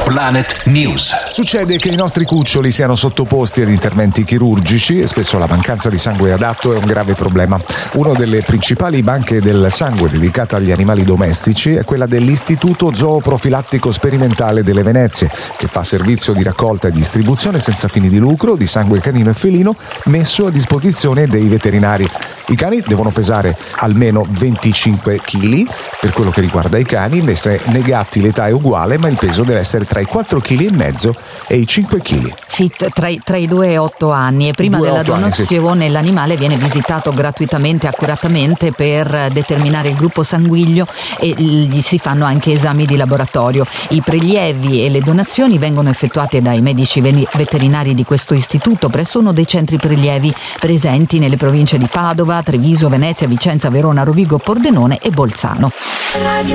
Planet News. Succede che i nostri cuccioli siano sottoposti ad interventi chirurgici e spesso la mancanza di sangue adatto è un grave problema. Una delle principali banche del sangue dedicata agli animali domestici è quella dell'Istituto Zooprofilattico Sperimentale delle Venezie, che fa servizio di raccolta e distribuzione senza fini di lucro di sangue canino e felino messo a disposizione dei veterinari. I cani devono pesare almeno 25 kg per quello che riguarda i cani, invece nei gatti l'età è uguale, ma il peso deve essere tra i 4,5 kg e i 5 kg. Sì, tra i 2 e 8 anni, e prima della donazione l'animale viene visitato gratuitamente, accuratamente, per determinare il gruppo sanguigno, e gli si fanno anche esami di laboratorio. I prelievi e le donazioni vengono effettuate dai medici veterinari di questo istituto presso uno dei centri prelievi presenti nelle province di Padova, Treviso, Venezia, Vicenza, Verona, Rovigo, Pordenone e Bolzano.